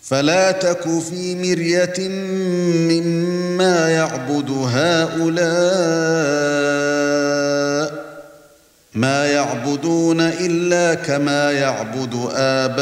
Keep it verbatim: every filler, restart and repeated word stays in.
فلا تك في مرية مما يعبد هؤلاء ما يعبدون إلا كما يعبد آباؤهم